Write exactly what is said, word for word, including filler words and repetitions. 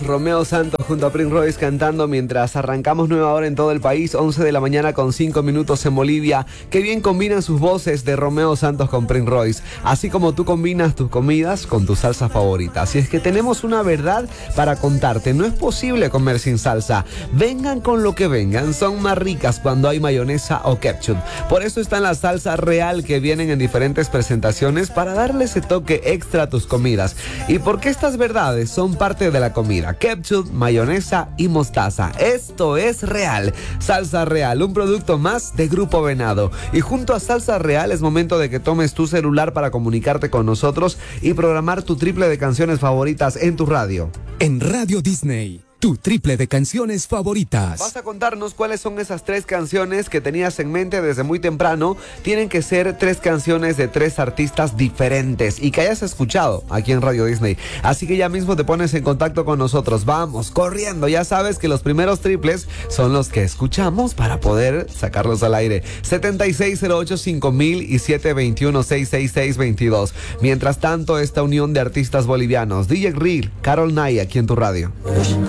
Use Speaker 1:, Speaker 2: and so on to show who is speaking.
Speaker 1: Romeo Santos junto a Prince Royce cantando mientras arrancamos nueva hora en todo el país, once de la mañana con cinco minutos en Bolivia. Qué bien combinan sus voces de Romeo Santos con Prince Royce, así como tú combinas tus comidas con tu salsa favorita. Así es que tenemos una verdad para contarte, no es posible comer sin salsa. Vengan con lo que vengan, son más ricas cuando hay mayonesa o ketchup. Por eso están las salsas real que vienen en diferentes presentaciones para darle ese toque extra a tus comidas. ¿Y por qué estas verdades son parte de la comida? Ketchup, mayonesa y mostaza. Esto es Real. Salsa Real, un producto más de Grupo Venado. Y junto a Salsa Real es momento de que tomes tu celular para comunicarte con nosotros y programar tu triple de canciones favoritas en tu radio.
Speaker 2: En Radio Disney, tu triple de canciones favoritas.
Speaker 1: Vas a contarnos cuáles son esas tres canciones que tenías en mente desde muy temprano. Tienen que ser tres canciones de tres artistas diferentes y que hayas escuchado aquí en Radio Disney. Así que ya mismo te pones en contacto con nosotros. Vamos, corriendo. Ya sabes que los primeros triples son los que escuchamos para poder sacarlos al aire. setenta y seis cero ocho cinco mil y siete veintiuno seis seis seis veintidós. Mientras tanto, esta unión de artistas bolivianos, D J Real, Carol Nay, aquí en tu radio.